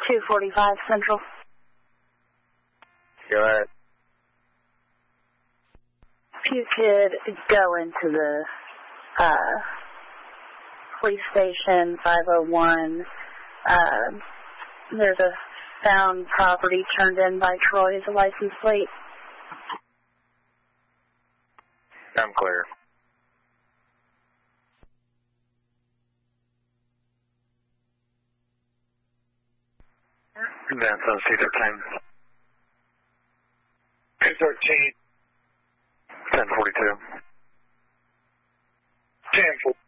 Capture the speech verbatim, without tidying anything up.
two forty-five Central. Go ahead. If you could go into the uh, police station, five oh one, uh, there's a found property turned in by Troy's license plate. I'm clear. Advance on C thirteen. C thirteen. ten forty-two. ten forty-two.